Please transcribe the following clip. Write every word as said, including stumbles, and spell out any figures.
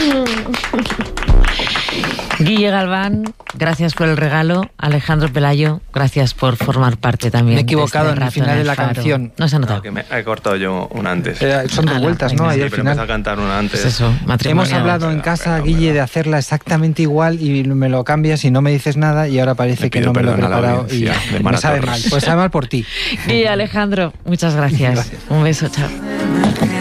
Guille Galván, gracias por el regalo. Alejandro Pelayo, gracias por formar parte también. Me he equivocado de este en el final en de la Faro. canción. No se ha notado. No, que me he cortado yo una antes. Eh, son dos Ah, vueltas, no, ¿no? Ahí Sí, al pero final. empecé a cantar una antes. Pues eso, matrimonial. Hemos hablado en casa, Guille, de hacerla exactamente igual y me lo cambias y no me dices nada y ahora parece Le que pido no me lo he perdón a la preparado y audiencia de me Mara sabe Torres. mal. Pues sabe mal por ti. Guille, Alejandro, muchas gracias. Gracias. Un beso, chao.